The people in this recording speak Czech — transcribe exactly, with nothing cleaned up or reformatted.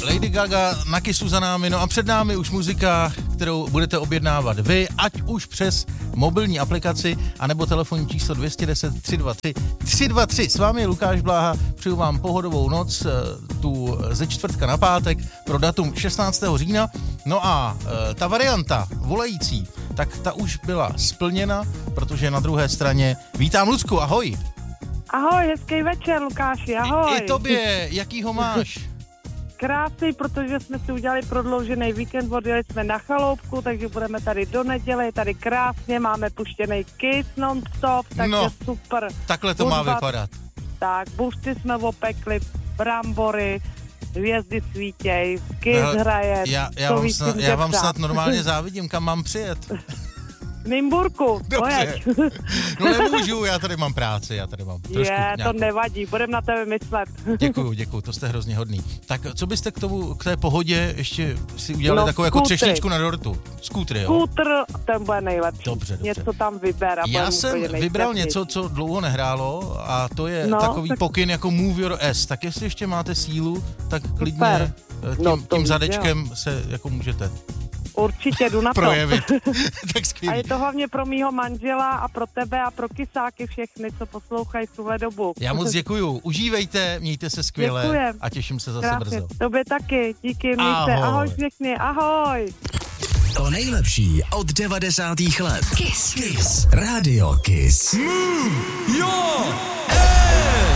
Lady Gaga na Kissu za námi, no a před námi už muzika, kterou budete objednávat vy, ať už přes mobilní aplikaci, anebo telefonní číslo dvě jedna deset, tři dva tři, tři dva tři. S vámi je Lukáš Bláha, přeju vám pohodovou noc, tu ze čtvrtka na pátek pro datum šestnáctého října. No a e, ta varianta volající, tak ta už byla splněna, protože na druhé straně vítám Lucku, ahoj. Ahoj, hezký večer, Lukáši, ahoj. I, i tobě, jaký ho máš? Krásný, protože jsme si udělali prodloužený víkend, odjeli jsme na chaloupku, takže budeme tady do neděle, je tady krásně, máme puštěný Kiss non-stop, takže no, super. Takhle to Hudba, má vypadat. Tak, bušty jsme opekli, brambory, hvězdy svítěj, Kiss no, hraje. Já, já, vám snad, já vám snad normálně závidím, kam mám přijet. Nymburku, dobře. No nemůžu, já tady mám práci, já tady mám trošku Je, nějakou... to nevadí, budem na tebe myslet. Děkuju, děkuju, to jste hrozně hodný. Tak co byste k tomu, k té pohodě ještě si udělali no, takovou jako třešničku na dortu? Skútry, jo? Skútr, ten bude nejlepší. Dobře, dobře. Něco tam vyber. A já jsem vybral něco, co dlouho nehrálo a to je no, takový tak... pokyn jako Move Your S. Tak jestli ještě máte sílu, tak klidně tím, no, tím zadečkem jo. se jako můžete určitě jdu na to. projevit. Tak skvělý. A je to hlavně pro mýho manžela a pro tebe a pro kysáky všechny, co poslouchají v tuhle dobu. Já moc děkuju. Užívejte, mějte se skvěle. Děkujem. A těším se zase Krásně. brzo. Tobě taky. Díky, mějte. Ahoj. Ahoj všechny. Ahoj. To nejlepší od devadesátých let. Kiss. Kiss. Radio Kiss. Mm, jo! Hey!